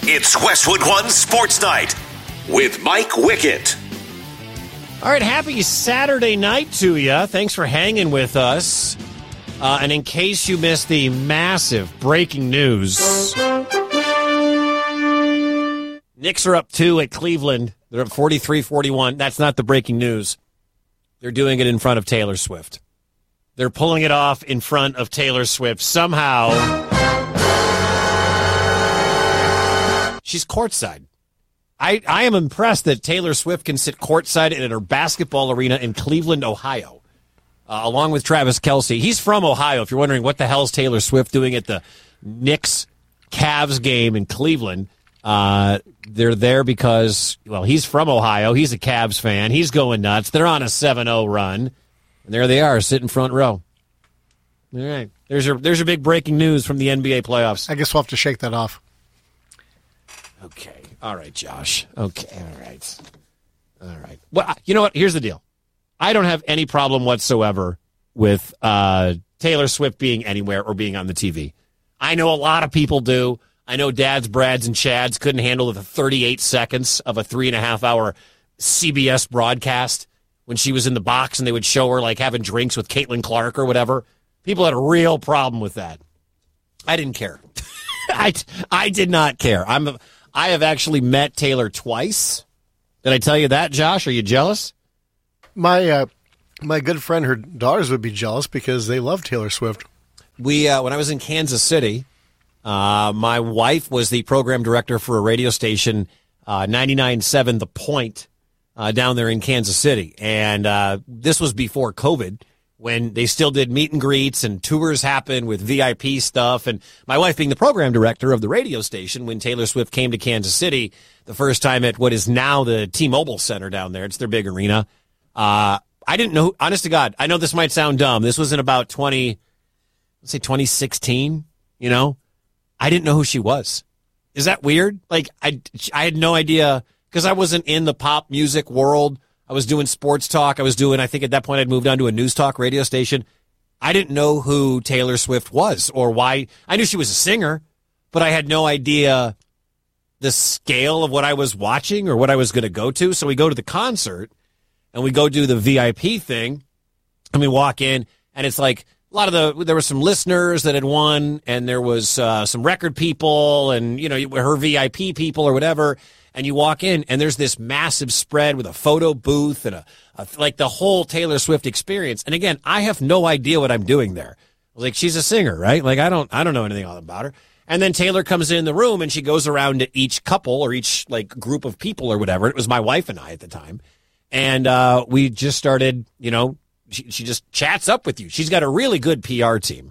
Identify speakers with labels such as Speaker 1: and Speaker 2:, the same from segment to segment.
Speaker 1: It's Westwood One Sports Night with Mike Wickett.
Speaker 2: All right, happy Saturday night to you. Thanks for hanging with us. And in case you missed the massive breaking news, Knicks are up 2 at Cleveland. They're up 43-41. That's not the breaking news. They're doing it in front of Taylor Swift. They're pulling it off in front of Taylor Swift. Somehow, she's courtside. I am impressed that Taylor Swift can sit courtside at her basketball arena in Cleveland, Ohio, along with Travis Kelce. He's from Ohio. If you're wondering what the hell is Taylor Swift doing at the Knicks-Cavs game in Cleveland, they're there because, well, he's from Ohio. He's a Cavs fan. He's going nuts. They're on a 7-0 run. And there they are, sitting front row. All right. There's your big breaking news from the NBA playoffs.
Speaker 3: I guess we'll have to shake that off.
Speaker 2: Okay. All right, Josh. Okay. All right. Well, you know what? Here's the deal. I don't have any problem whatsoever with Taylor Swift being anywhere or being on the TV. I know a lot of people do. I know dads, Brads, and Chads couldn't handle the 38 seconds of a 3.5-hour CBS broadcast when she was in the box and they would show her like having drinks with Caitlin Clark or whatever. People had a real problem with that. I didn't care. I did not care. I have actually met Taylor twice. Did I tell you that, Josh? Are you jealous?
Speaker 3: My good friend, her daughters would be jealous because they love Taylor Swift.
Speaker 2: When I was in Kansas City, my wife was the program director for a radio station, 99.7 The Point, down there in Kansas City. And this was before COVID, when they still did meet and greets and tours happened with VIP stuff. And my wife being the program director of the radio station, when Taylor Swift came to Kansas City the first time at what is now the T-Mobile Center down there, it's their big arena. I didn't know, honest to God, I know this might sound dumb. This was in about 2016, you know? I didn't know who she was. Is that weird? Like, I had no idea, because I wasn't in the pop music world. I was doing sports talk. I think at that point I'd moved on to a news talk radio station. I didn't know who Taylor Swift was or why. I knew she was a singer, but I had no idea the scale of what I was watching or what I was going to go to. So we go to the concert and we go do the VIP thing and we walk in and it's like there were some listeners that had won and there was some record people and, you know, her VIP people or whatever. And you walk in, and there's this massive spread with a photo booth and like the whole Taylor Swift experience. And again, I have no idea what I'm doing there. Like, she's a singer, right? Like, I don't know anything about her. And then Taylor comes in the room, and she goes around to each couple or each like group of people or whatever. It was my wife and I at the time, and we just started. You know, she just chats up with you. She's got a really good PR team,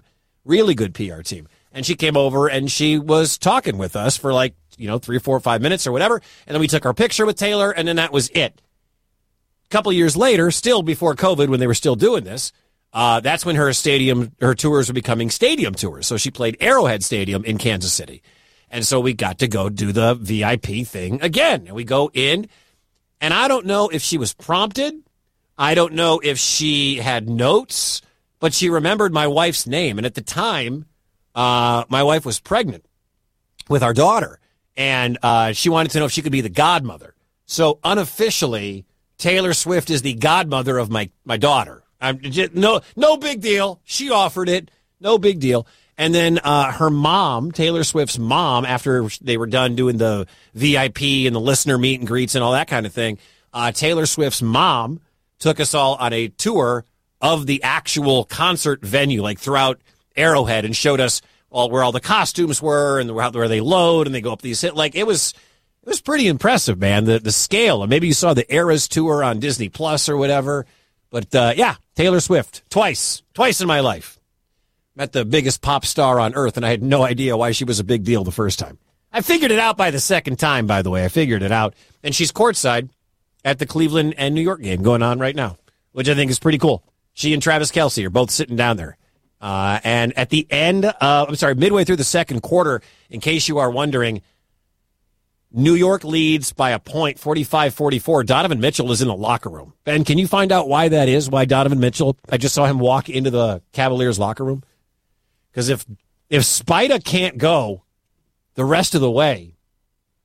Speaker 2: and she came over and she was talking with us for like, 3, 4, 5 minutes or whatever. And then we took our picture with Taylor, and then that was it. A couple years later, still before COVID, when they were still doing this, that's when her tours were becoming stadium tours. So she played Arrowhead Stadium in Kansas City. And so we got to go do the VIP thing again. And we go in, and I don't know if she was prompted. I don't know if she had notes, but she remembered my wife's name. And at the time, my wife was pregnant with our daughter. And she wanted to know if she could be the godmother. So unofficially, Taylor Swift is the godmother of my daughter. No big deal. She offered it. No big deal. And then her mom, Taylor Swift's mom, after they were done doing the VIP and the listener meet and greets and all that kind of thing, Taylor Swift's mom took us all on a tour of the actual concert venue, like throughout Arrowhead, and showed us where all the costumes were and where they load and they go up these like it was pretty impressive, man. The scale. And maybe you saw the Eras tour on Disney Plus or whatever. But yeah, Taylor Swift twice in my life. Met the biggest pop star on earth, and I had no idea why she was a big deal the first time. I figured it out by the second time, by the way. I figured it out. And she's courtside at the Cleveland and New York game going on right now, which I think is pretty cool. She and Travis Kelce are both sitting down there. And at the end, midway through the second quarter, in case you are wondering, New York leads by a point, 45-44. Donovan Mitchell is in the locker room. Ben, can you find out why that is? Why Donovan Mitchell? I just saw him walk into the Cavaliers locker room. Because if Spida can't go the rest of the way,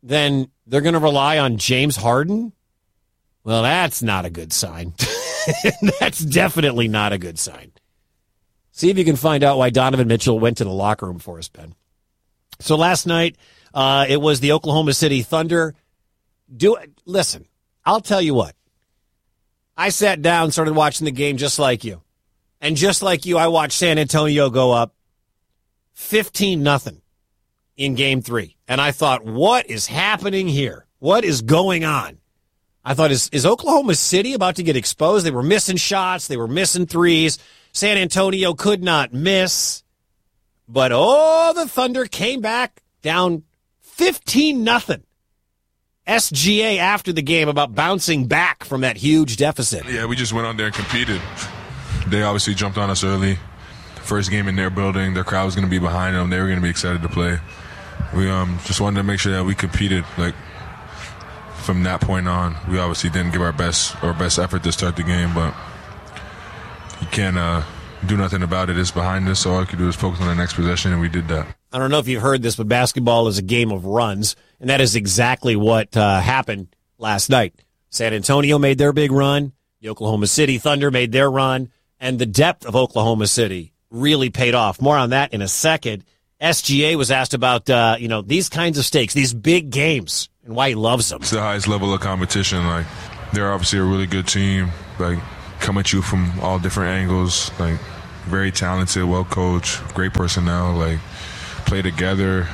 Speaker 2: then they're going to rely on James Harden? Well, that's not a good sign. That's definitely not a good sign. See if you can find out why Donovan Mitchell went to the locker room for us, Ben. So last night, it was the Oklahoma City Thunder. Listen, I'll tell you what. I sat down, started watching the game just like you. And just like you, I watched San Antonio go up 15-0 in Game 3. And I thought, what is happening here? What is going on? I thought, is Oklahoma City about to get exposed? They were missing shots. They were missing threes. San Antonio could not miss. But, the Thunder came back down 15-0. SGA after the game about bouncing back from that huge deficit.
Speaker 4: Yeah, we just went on there and competed. They obviously jumped on us early. First game in their building, their crowd was going to be behind them. They were going to be excited to play. We just wanted to make sure that we competed. Like from that point on, we obviously didn't give our best effort to start the game, but you can't do nothing about it. It's behind us, so all I could do is focus on the next possession, and we did that.
Speaker 2: I don't know if you've heard this, but basketball is a game of runs, and that is exactly what happened last night. San Antonio made their big run. The Oklahoma City Thunder made their run, and the depth of Oklahoma City really paid off. More on that in a second. SGA was asked about these kinds of stakes, these big games, and why he loves them.
Speaker 4: It's the highest level of competition. Like they're obviously a really good team. Like come at you from all different angles. Like very talented, well coached, great personnel. Like play together.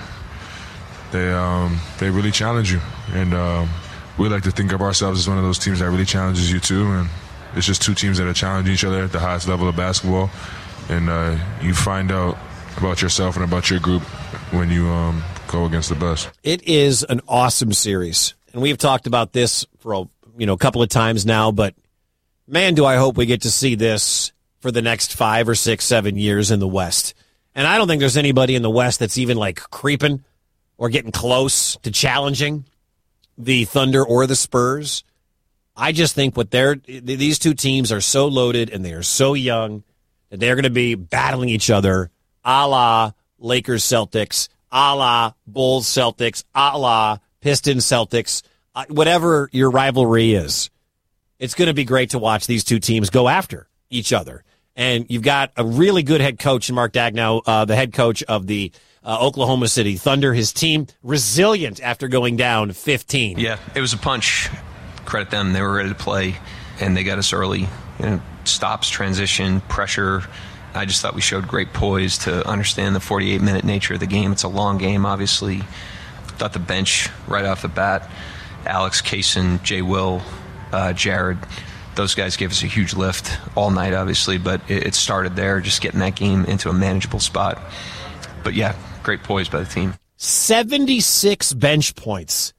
Speaker 4: They really challenge you, and we like to think of ourselves as one of those teams that really challenges you too. And it's just two teams that are challenging each other at the highest level of basketball, and you find out about yourself and about your group when you go against the best.
Speaker 2: It is an awesome series, and we've talked about this for a couple of times now, but man, do I hope we get to see this for the next 5 or 6, 7 years in the West. And I don't think there's anybody in the West that's even like creeping or getting close to challenging the Thunder or the Spurs. I just think these two teams are so loaded and they are so young that they're going to be battling each other a la Lakers Celtics, a la Bulls Celtics, a la Pistons Celtics, whatever your rivalry is. It's going to be great to watch these two teams go after each other. And you've got a really good head coach in Mark Daigneault, the head coach of the Oklahoma City Thunder. His team resilient after going down 15.
Speaker 5: Yeah, it was a punch. Credit them. They were ready to play, and they got us early. Stops, transition, pressure. I just thought we showed great poise to understand the 48-minute nature of the game. It's a long game, obviously. Thought the bench right off the bat, Alex, Kaysen, Jay Will, Jared, those guys gave us a huge lift all night, obviously, but it started there, just getting that game into a manageable spot. But, yeah, great poise by the team.
Speaker 2: 76 bench points.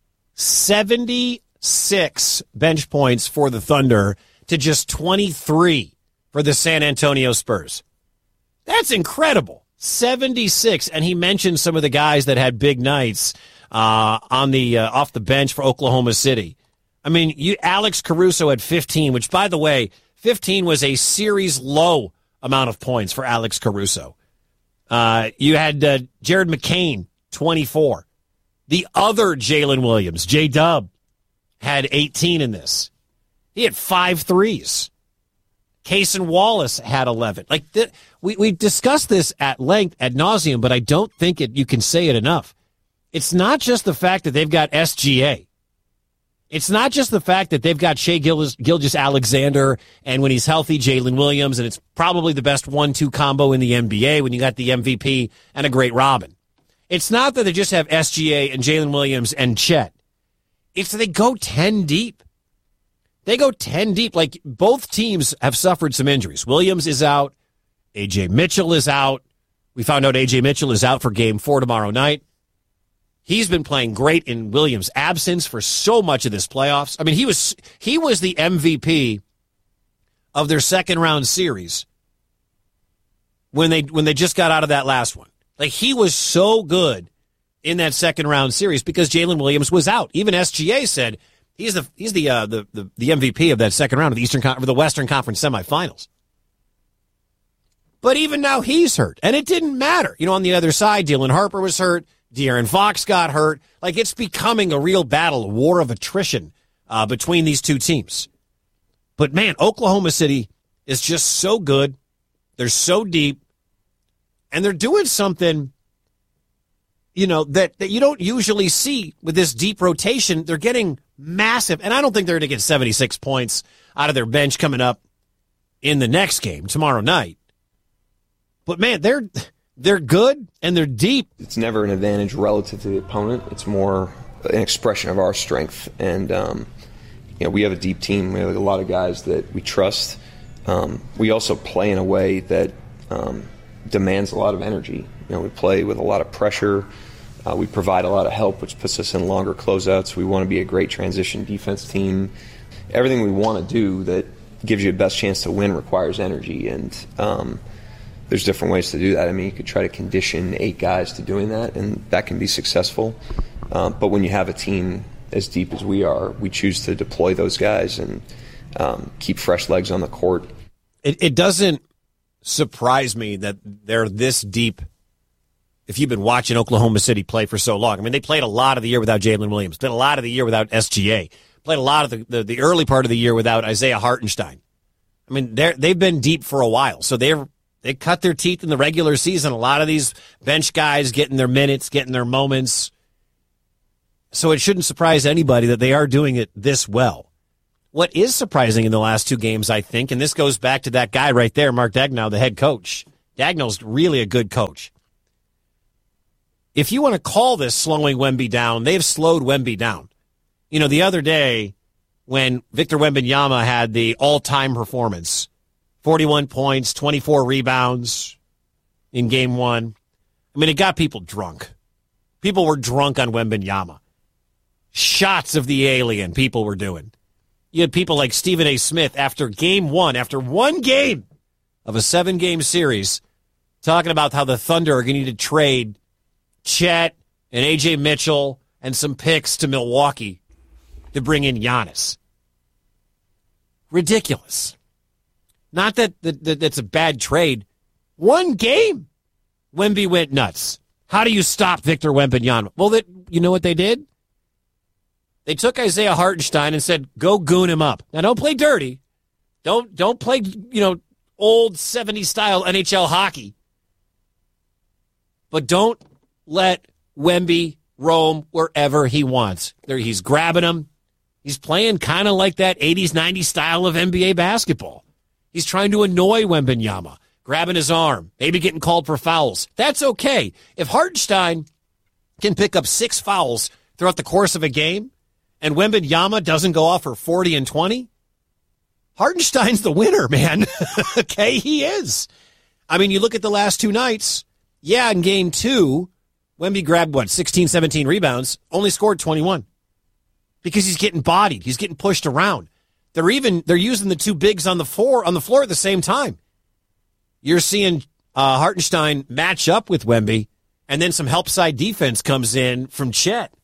Speaker 2: 76 bench points for the Thunder to just 23 for the San Antonio Spurs. That's incredible. 76. And he mentioned some of the guys that had big nights on the off the bench for Oklahoma City. I mean, Alex Caruso had 15, which, by the way, 15 was a series low amount of points for Alex Caruso. You had Jared McCain, 24. The other Jalen Williams, J-Dub, had 18 in this. He had 5 threes. Kaysen Wallace had 11. Like we discussed this at length, ad nauseum, but I don't think you can say it enough. It's not just the fact that they've got SGA. It's not just the fact that they've got Shai Gilgeous-Alexander and when he's healthy, Jalen Williams, and it's probably the best 1-2 combo in the NBA when you got the MVP and a great Robin. It's not that they just have SGA and Jalen Williams and Chet. It's that they go 10 deep. They go 10 deep. Like, both teams have suffered some injuries. Williams is out. A.J. Mitchell is out. We found out A.J. Mitchell is out for Game 4 tomorrow night. He's been playing great in Williams' absence for so much of this playoffs. I mean, he was the MVP of their second-round series when they just got out of that last one. Like, he was so good in that second-round series because Jalen Williams was out. Even SGA said he's the MVP of that second round of the Western Conference semifinals. But even now he's hurt, and it didn't matter. On the other side, Dylan Harper was hurt. De'Aaron Fox got hurt. Like, it's becoming a real battle, a war of attrition between these two teams. But, man, Oklahoma City is just so good. They're so deep. And they're doing something, that you don't usually see with this deep rotation. They're getting massive. And I don't think they're going to get 76 points out of their bench coming up in the next game tomorrow night. But, man, they're good and they're deep.
Speaker 5: It's never an advantage relative to the opponent. It's more an expression of our strength. And, we have a deep team. We have a lot of guys that we trust. We also play in a way that demands a lot of energy. We play with a lot of pressure. We provide a lot of help, which puts us in longer closeouts. We want to be a great transition defense team. Everything we want to do that gives you the best chance to win requires energy. And there's different ways to do that. I mean, you could try to condition 8 guys to doing that, and that can be successful. But when you have a team as deep as we are, we choose to deploy those guys and keep fresh legs on the court.
Speaker 2: It doesn't surprise me that they're this deep if you've been watching Oklahoma City play for so long. I mean, they played a lot of the year without Jalen Williams, played a lot of the year without SGA, played a lot of the early part of the year without Isaiah Hartenstein. I mean, they've been deep for a while, so they cut their teeth in the regular season. A lot of these bench guys getting their minutes, getting their moments. So it shouldn't surprise anybody that they are doing it this well. What is surprising in the last 2 games, I think, and this goes back to that guy right there, Mark Daigneault, the head coach. Daigneault's really a good coach. If you want to call this slowing Wemby down, they've slowed Wemby down. The other day when Victor Wembanyama had the all-time performance, 41 points, 24 rebounds in game 1, I mean, it got people drunk. People were drunk on Wembanyama. Shots of the alien people were doing. You had people like Stephen A. Smith after game 1, after one game of a 7-game series, talking about how the Thunder are going to need to trade Chet and A.J. Mitchell and some picks to Milwaukee to bring in Giannis. Ridiculous. Not that that's a bad trade. One game, Wemby went nuts. How do you stop Victor Wembanyama? Well, you know what they did? They took Isaiah Hartenstein and said, go goon him up. Now, don't play dirty. Don't play, old 70s style NHL hockey. But don't let Wemby roam wherever he wants. He's grabbing him. He's playing kind of like that 80s, 90s style of NBA basketball. He's trying to annoy Wembanyama, grabbing his arm, maybe getting called for fouls. That's okay. If Hartenstein can pick up 6 fouls throughout the course of a game, and Wembanyama doesn't go off for 40 and 20, Hartenstein's the winner, man. Okay, he is. I mean, you look at the last 2 nights. Yeah, in game 2, Wemby grabbed, 16, 17 rebounds, only scored 21. Because he's getting bodied. He's getting pushed around. They're using the 2 bigs on the floor at the same time. You're seeing Hartenstein match up with Wemby, and then some help side defense comes in from Chet.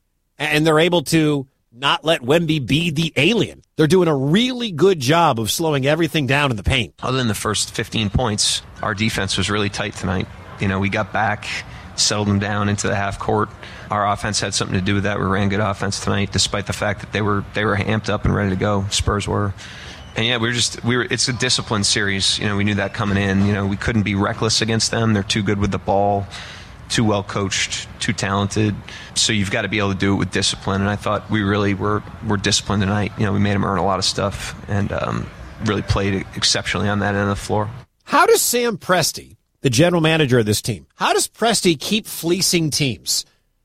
Speaker 2: And they're able to not let Wemby be the alien. They're doing a really good job of slowing everything down in the paint.
Speaker 5: Other than the first 15 points, our defense was really tight tonight. We got back, settled them down into the half court. Our offense had something to do with that. We ran good offense tonight, despite the fact that they were amped up and ready to go. Spurs were. And yeah, it's a disciplined series. We knew that coming in. We couldn't be reckless against them. They're too good with the ball. Too well coached, too talented. So you've got to be able to do it with discipline. And I thought we really were disciplined tonight. We made them earn a lot of stuff and really played exceptionally on that end of the floor.
Speaker 2: How does Sam Presti, the general manager of this team, how does Presti keep fleecing teams?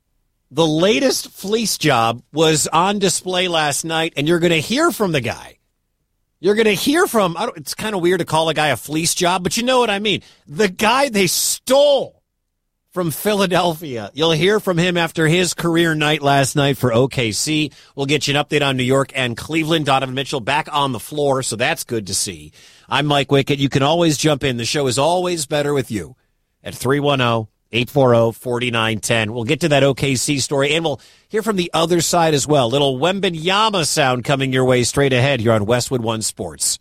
Speaker 2: The latest fleece job was on display last night, and you're going to hear from the guy. You're going to hear from, it's kind of weird to call a guy a fleece job, but you know what I mean. The guy they stole from Philadelphia. You'll hear from him after his career night last night for OKC. We'll get you an update on New York and Cleveland. Donovan Mitchell back on the floor, so that's good to see. I'm Mike Wickett. You can always jump in. The show is always better with you at 310-840-4910. We'll get to that OKC story, and we'll hear from the other side as well. Little Wembanyama sound coming your way straight ahead here on Westwood One Sports.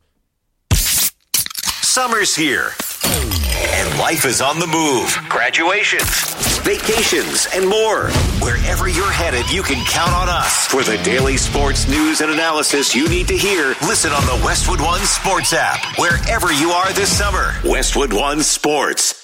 Speaker 1: Summer's here, and life is on the move. Graduations, vacations, and more. Wherever you're headed, you can count on us. For the daily sports news and analysis you need to hear, listen on the Westwood One Sports app. Wherever you are this summer, Westwood One Sports.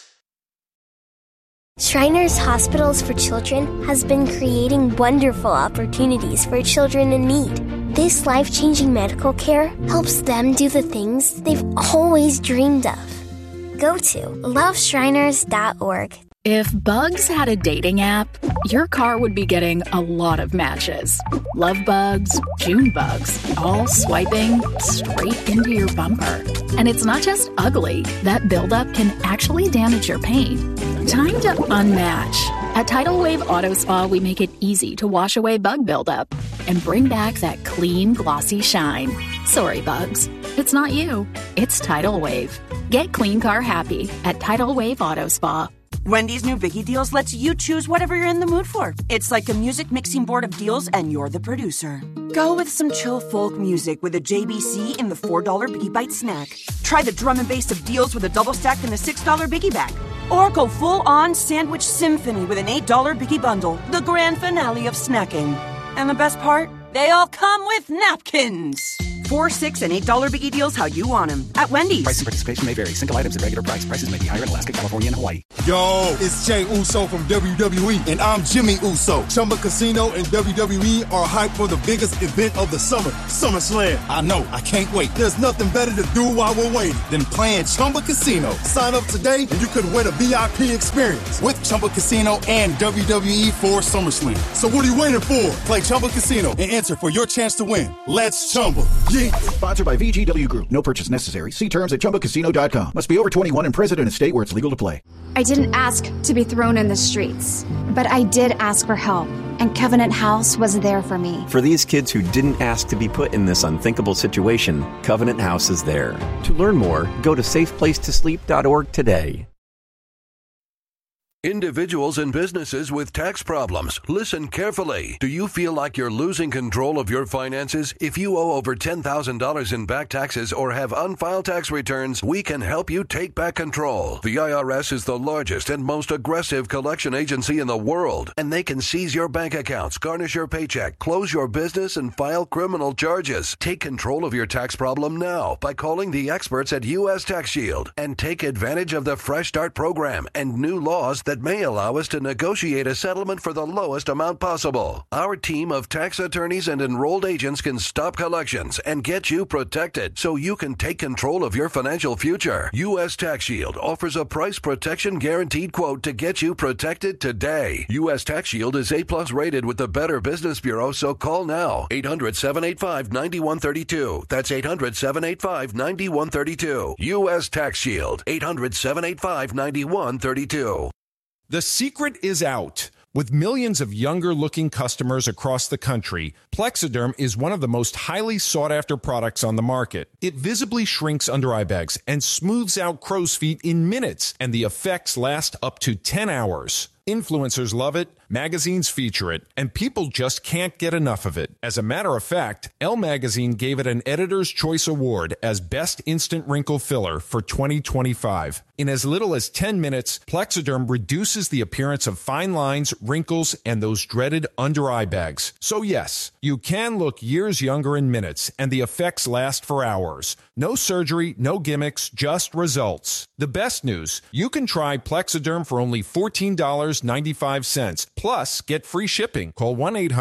Speaker 6: Shriners Hospitals for Children has been creating wonderful opportunities for children in need. This life-changing medical care helps them do the things they've always dreamed of. Go to loveshriners.org.
Speaker 7: If Bugs had a dating app, your car would be getting a lot of matches. Love bugs, June bugs, all swiping straight into your bumper. And it's not just ugly. That buildup can actually damage your paint. Time to unmatch. At Tidal Wave Auto Spa, we make it easy to wash away bug buildup and bring back that clean, glossy shine. Sorry, bugs. It's not you. It's Tidal Wave. Get clean car happy at Tidal Wave Auto Spa.
Speaker 8: Wendy's new Biggie Deals lets you choose whatever you're in the mood for. It's like a music mixing board of deals, and you're the producer. Go with some chill folk music with a JBC in the $4 Biggie Bite snack. Try the drum and bass of deals with a double stack in the $6 Biggie Bag. Or go full-on sandwich symphony with an $8 Biggie Bundle, the grand finale of snacking. And the best part? They all come with napkins. $4, $6, and $8 Biggie Deals how you want them. At Wendy's.
Speaker 9: Price and participation may vary. Single items at regular price. Prices may be higher in Alaska, California, and Hawaii.
Speaker 10: Yo, it's Jey Uso from WWE, and I'm Jimmy Uso. Chumba Casino and WWE are hyped for the biggest event of the summer, SummerSlam. I know, I can't wait. There's nothing better to do while we're waiting than playing Chumba Casino. Sign up today, and you could win a VIP experience with Chumba Casino and WWE for SummerSlam. So what are you waiting for? Play Chumba Casino and enter for your chance to win. Let's Chumba.
Speaker 9: Sponsored by VGW Group. No purchase necessary. See terms at ChumbaCasino.com. Must be over 21 and present in a state where it's legal to play.
Speaker 11: I didn't ask to be thrown in the streets, but I did ask for help, and Covenant House was there for me.
Speaker 12: For these kids who didn't ask to be put in this unthinkable situation, Covenant House is there. To learn more, go to safeplacetosleep.org today.
Speaker 13: Individuals and businesses with tax problems, listen carefully. Do you feel like you're losing control of your finances? If you owe over $10,000 in back taxes or have unfiled tax returns, we can help you take back control. The IRS is the largest and most aggressive collection agency in the world, and they can seize your bank accounts, garnish your paycheck, close your business, and file criminal charges. Take control of your tax problem now by calling the experts at U.S. Tax Shield and take advantage of the Fresh Start program and new laws that may allow us to negotiate a settlement for the lowest amount possible. Our team of tax attorneys and enrolled agents can stop collections and get you protected so you can take control of your financial future. U.S. Tax Shield offers a price protection guaranteed quote to get you protected today. U.S. Tax Shield is A+ rated with the Better Business Bureau, so call now. 800-785-9132. That's 800-785-9132. U.S. Tax Shield. 800-785-9132.
Speaker 14: The secret is out. With millions of younger-looking customers across the country, Plexiderm is one of the most highly sought-after products on the market. It visibly shrinks under-eye bags and smooths out crow's feet in minutes, and the effects last up to 10 hours. Influencers love it, magazines feature it, and people just can't get enough of it. As a matter of fact, Elle Magazine gave it an Editor's Choice Award as Best Instant Wrinkle Filler for 2025. In as little as 10 minutes, Plexiderm reduces the appearance of fine lines, wrinkles, and those dreaded under-eye bags. So yes, you can look years younger in minutes, and the effects last for hours. No surgery, no gimmicks, just results. The best news, you can try Plexiderm for only $14.95. Plus, get free shipping. Call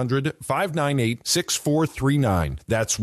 Speaker 14: 1-800-598-6439. That's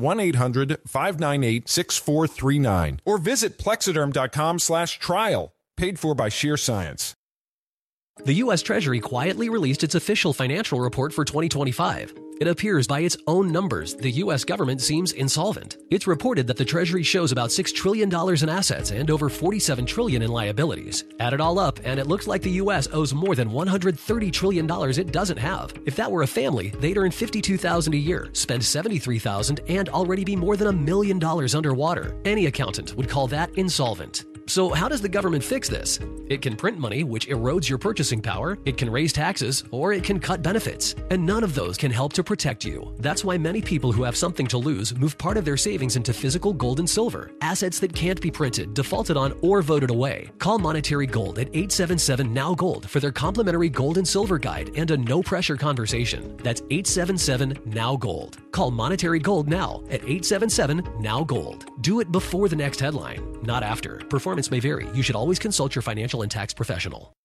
Speaker 14: 1-800-598-6439. Or visit Plexiderm.com/trial. Paid for by Sheer Science.
Speaker 15: The U.S. Treasury quietly released its official financial report for 2025. It appears by its own numbers, the U.S. government seems insolvent. It's reported that the Treasury shows about $6 trillion in assets and over $47 trillion in liabilities. Add it all up, and it looks like the U.S. owes more than $130 trillion it doesn't have. If that were a family, they'd earn $52,000 a year, spend $73,000, and already be more than $1 million underwater. Any accountant would call that insolvent. So how does the government fix this? It can print money, which erodes your purchasing power, it can raise taxes, or it can cut benefits. And none of those can help to protect you. That's why many people who have something to lose move part of their savings into physical gold and silver, assets that can't be printed, defaulted on, or voted away. Call Monetary Gold at 877-NOW-GOLD for their complimentary gold and silver guide and a no-pressure conversation. That's 877-NOW-GOLD. Call Monetary Gold now at 877-NOW-GOLD. Do it before the next headline, not after. Performance may vary. You should always consult your financial and tax professional.